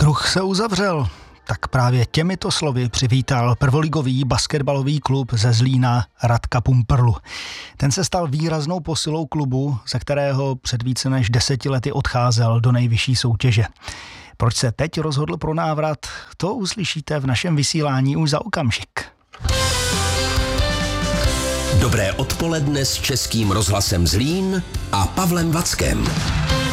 Kruh se uzavřel. Tak právě těmito slovy přivítal prvoligový basketbalový klub ze Zlína Radka Pumperlu. Ten se stal výraznou posilou klubu, ze kterého před více než 10 lety odcházel do nejvyšší soutěže. Proč se teď rozhodl pro návrat, to uslyšíte v našem vysílání už za okamžik. Dobré odpoledne s Českým rozhlasem Zlín a Pavlem Vackem.